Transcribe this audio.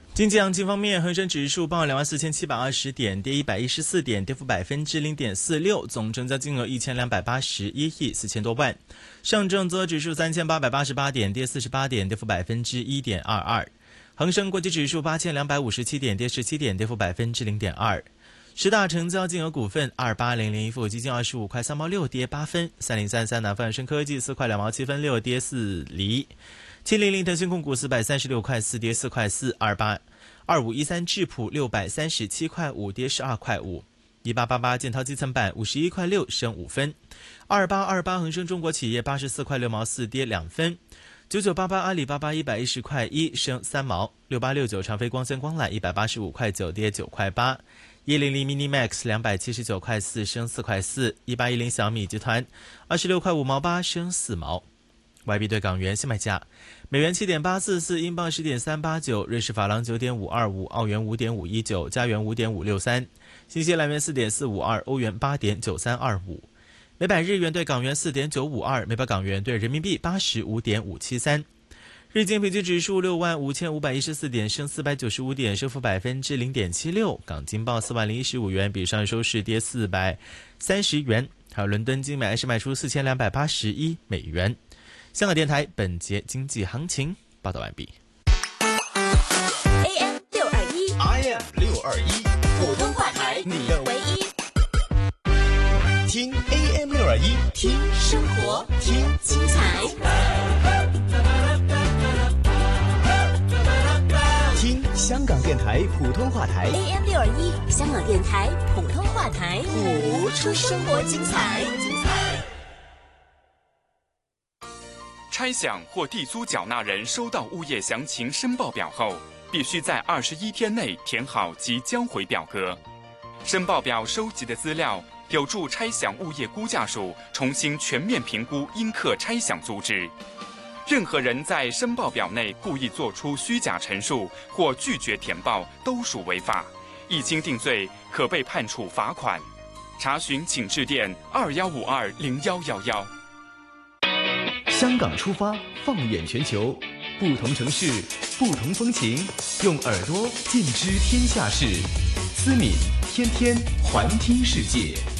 经济行情方面，恒生指数报24,720点，跌114点，跌幅0.46%，总成交金额1281亿4千多万。上证综合指数3,888点，跌48点，跌幅1.22%。恒生国际指数8,257点，跌17点，跌幅0.2%。十大成交金额股份：28001一富基金25块3毛6，跌8分；3033南方恒生科技4块2毛7分6，跌4厘；700腾讯控股436块4，跌4块4；2513智普637块5，跌12块5；1888建滔基层板51块6，升5分；2828恒生中国企业84块6毛4，跌2分；9988阿里巴巴110块1，升3毛；6869长飞光纤光缆185块9，跌9块8；100 Minimax 279块4，升4块4；1810小米集团26块5毛8，升4毛。外币对港元现卖价：美元7.844，英镑10.389，瑞士法郎9.525，澳元5.519，加元5.563，新西兰元4.452，欧元8.9325。每百日元对港元4.952，每百港元对人民币85.573。日经平均指数65514点，升495点，升幅0.76%。港金报40015元，比上日收市跌430元。还有伦敦金买是卖出4281美元。香港电台本节经济行情报道完毕。 AM 621 ，IM 621， 普通话台， 你的唯一。 听 AM 621， 听生活，听精彩。 听香港电台普通话台 AM 621，香港电台普通话台，谱出生活精彩。 拆饷或地租缴纳人收到物业详情申报表后，必须在21天内填好及交回表格。申报表收集的资料有助拆饷物业估价署重新全面评估应课拆饷租值。任何人在申报表内故意做出虚假陈述或拒绝填报，都属违法，一经定罪，可被判处罚款。查询请致电21520111。 香港出发，放眼全球，不同城市，不同风情，用耳朵尽知天下事。思敏天天环听世界。